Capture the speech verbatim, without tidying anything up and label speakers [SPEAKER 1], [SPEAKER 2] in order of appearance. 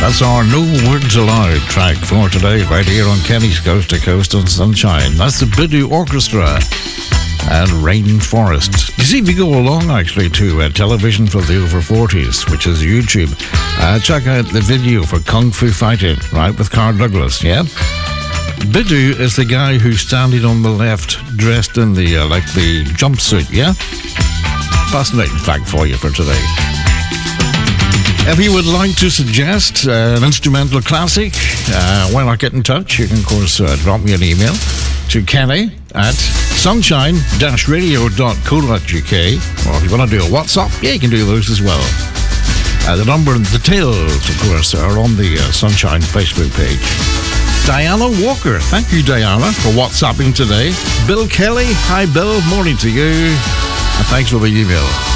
[SPEAKER 1] That's our No Words Allowed track for today, right here on Kenny's Coast to Coast on Sunshine. That's the Biddu Orchestra and Rainforest. You see, if you go along actually to uh, Television for the Over forties, which is YouTube, uh, check out the video for Kung Fu Fighting, right, with Carl Douglas, yeah? Biddu is the guy who's standing on the left, dressed in the, uh, like the jumpsuit, yeah? Fascinating fact for you for today. If you would like to suggest uh, an instrumental classic, uh, why not get in touch? You can, of course, uh, drop me an email to Kenny at sunshine dash radio dot co dot uk. Or if you want to do a WhatsApp, yeah, you can do those as well. Uh, the number and details, of course, are on the uh, Sunshine Facebook page. Diana Walker, thank you, Diana, for WhatsApping today. Bill Kelly, hi, Bill, morning to you. And thanks for the email.